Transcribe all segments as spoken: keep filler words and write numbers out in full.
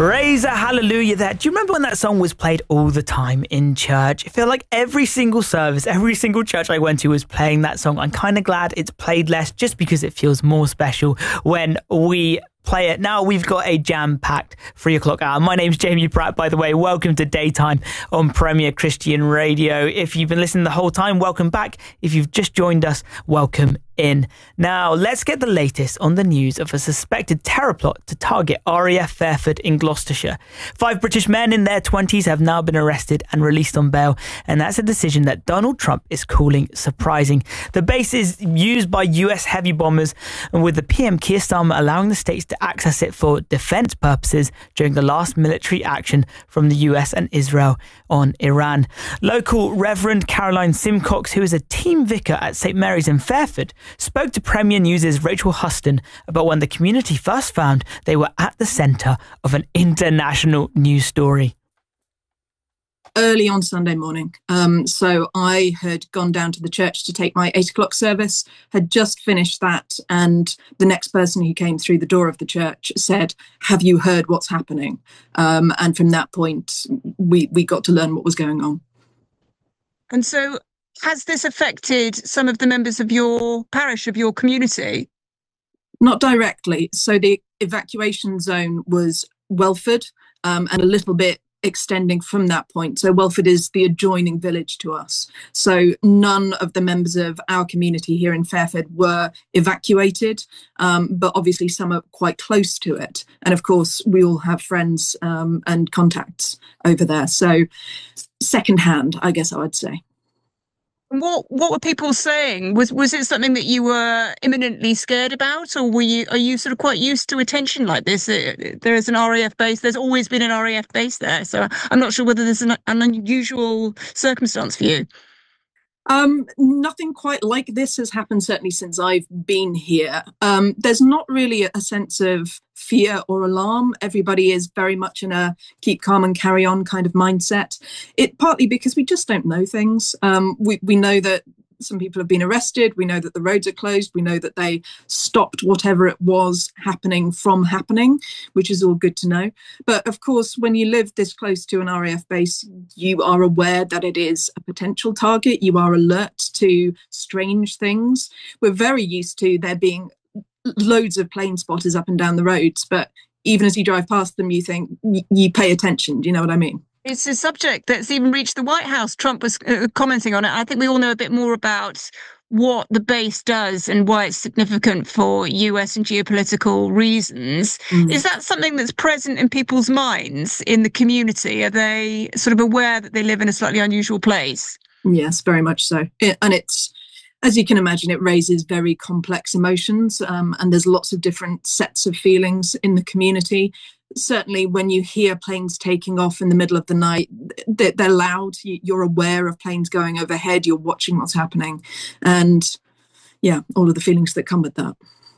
Raise a hallelujah there. Do you remember when that song was played all the time in church? I feel like every single service, every single church I went to was playing that song. I'm kind of glad it's played less just because it feels more special when we play it. Now we've got a jam-packed three o'clock hour. My name's Jamie Pratt, by the way. Welcome to Daytime on Premier Christian Radio. If you've been listening the whole time, welcome back. If you've just joined us, welcome in. Now, let's get the latest on the news of a suspected terror plot to target R A F Fairford in Gloucestershire. Five British men in their twenties have now been arrested and released on bail, and that's a decision that Donald Trump is calling surprising. The base is used by U S heavy bombers, and with the P M Keir Starmer allowing the states to access it for defense purposes during the last military action from the U S and Israel on Iran. Local Reverend Caroline Simcox, who is a team vicar at Saint Mary's in Fairford, spoke to Premier News' Rachel Huston about when the community first found they were at the centre of an international news story. Early on Sunday morning. Um, so I had gone down to the church to take my eight o'clock service, had just finished that, and the next person who came through the door of the church said, "Have you heard what's happening?" Um, and from that point, we, we got to learn what was going on. And so has this affected some of the members of your parish, of your community? Not directly. So the evacuation zone was Welford, um, and a little bit extending from that point. So Welford is the adjoining village to us. So none of the members of our community here in Fairford were evacuated, um, but obviously some are quite close to it. And of course, we all have friends um, and contacts over there. So secondhand, I guess I would say. What what were people saying? Was was it something that you were imminently scared about, or were you are you sort of quite used to attention like this? There is an R A F base. There's always been an R A F base there, so I'm not sure whether there's an, an unusual circumstance for you. Um, nothing quite like this has happened, certainly since I've been here. Um, there's not really a sense of fear or alarm. Everybody is very much in a keep calm and carry on kind of mindset. It partly because we just don't know things. Um, we, we know that some people have been arrested. We know that the roads are closed. We know that they stopped whatever it was happening from happening, which is all good to know. But of course, when you live this close to an R A F base, you are aware that it is a potential target. You are alert to strange things. We're very used to there being loads of plane spotters up and down the roads. But even as you drive past them, you think, you pay attention. Do you know what I mean? It's a subject that's even reached the White House. Trump was uh, commenting on it. I think we all know a bit more about what the base does and why it's significant for U S and geopolitical reasons. Mm. Is that something that's present in people's minds in the community? Are they sort of aware that they live in a slightly unusual place? Yes, very much so. It, and it's, as you can imagine, it raises very complex emotions, um, and there's lots of different sets of feelings in the community. Certainly when you hear planes taking off in the middle of the night, they're, they're loud. You're aware of planes going overhead. You're watching what's happening. And yeah, all of the feelings that come with that.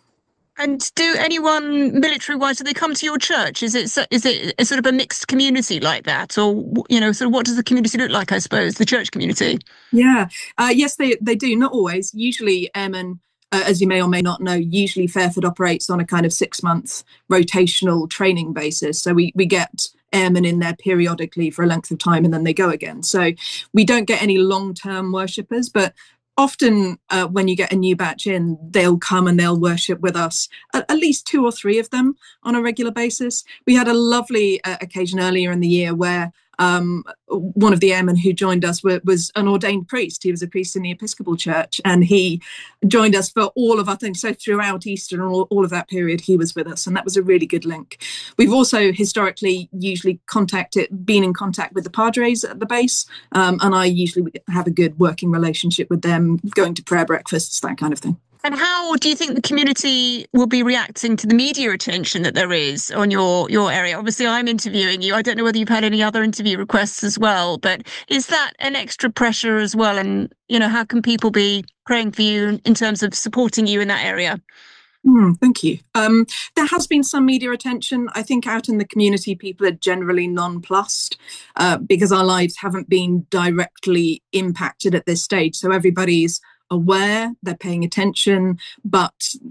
And do anyone military-wise, do they come to your church? Is it is it a sort of a mixed community like that? Or, you know, sort of what does the community look like, I suppose, the church community? Yeah, uh, yes, they, they do. Not always. Usually airmen, Uh, as you may or may not know, usually Fairford operates on a kind of six-month rotational training basis. So we, we get airmen in there periodically for a length of time and then they go again. So we don't get any long-term worshippers, but often uh, when you get a new batch in, they'll come and they'll worship with us, at, at least two or three of them on a regular basis. We had a lovely uh, occasion earlier in the year where Um, one of the airmen who joined us was, was an ordained priest. He was a priest in the Episcopal Church, and he joined us for all of our things. So throughout Easter and all, all of that period, he was with us, and that was a really good link. We've also historically usually contacted, been in contact with the Padres at the base, um, and I usually have a good working relationship with them, going to prayer breakfasts, that kind of thing. And how do you think the community will be reacting to the media attention that there is on your, your area? Obviously, I'm interviewing you. I don't know whether you've had any other interview requests as well, but is that an extra pressure as well? And, you know, how can people be praying for you in terms of supporting you in that area? Mm, thank you. Um, there has been some media attention. I think out in the community, people are generally nonplussed uh, because our lives haven't been directly impacted at this stage. So everybody's aware, they're paying attention, but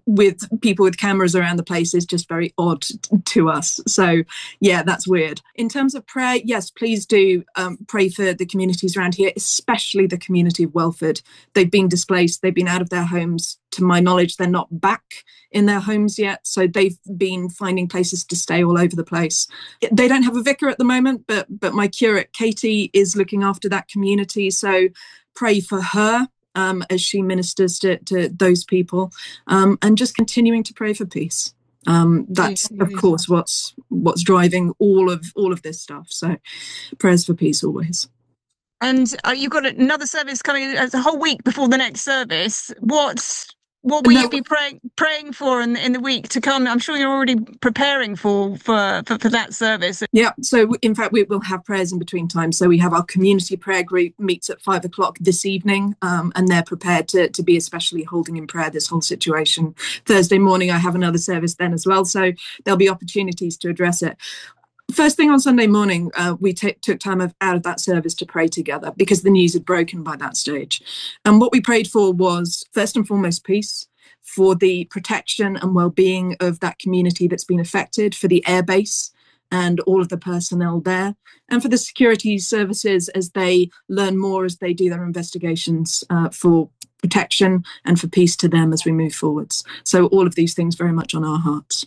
with people with cameras around the place is just very odd to us. So yeah, that's weird. In terms of prayer, yes, please do um, pray for the communities around here, especially the community of Welford. They've been displaced. They've been out of their homes. To my knowledge, they're not back in their homes yet. So they've been finding places to stay all over the place. They don't have a vicar at the moment, but but my curate, Katie, is looking after that community. So pray for her um, as she ministers to, to those people, um, and just continuing to pray for peace. Um, that's, of course, what's what's driving all of all of this stuff. So prayers for peace always. And uh, you've got another service coming as a whole week before the next service. What's What will no. you be praying praying for in, in the week to come? I'm sure you're already preparing for, for, for, for that service. Yeah, so in fact, we will have prayers in between times. So we have our community prayer group meets at five o'clock this evening, um, and they're prepared to, to be especially holding in prayer this whole situation. Thursday morning, I have another service then as well. So there'll be opportunities to address it. First thing on Sunday morning, uh, we t- took time of, out of that service to pray together because the news had broken by that stage. And what we prayed for was, first and foremost, peace, for the protection and well-being of that community that's been affected, for the airbase and all of the personnel there, and for the security services as they learn more, as they do their investigations, uh, for protection and for peace to them as we move forwards. So all of these things very much on our hearts.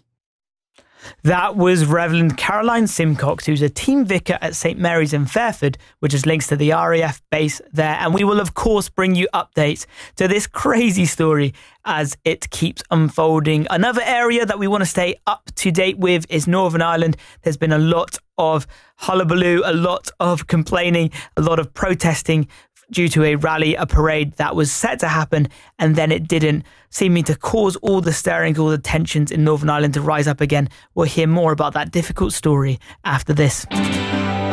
That was Reverend Caroline Simcox, who's a team vicar at Saint Mary's in Fairford, which has links to the R A F base there. And we will, of course, bring you updates to this crazy story as it keeps unfolding. Another area that we want to stay up to date with is Northern Ireland. There's been a lot of hullabaloo, a lot of complaining, a lot of protesting due to a rally, a parade that was set to happen, and then it didn't, seeming to cause all the stirrings, all the tensions in Northern Ireland to rise up again. We'll hear more about that difficult story after this.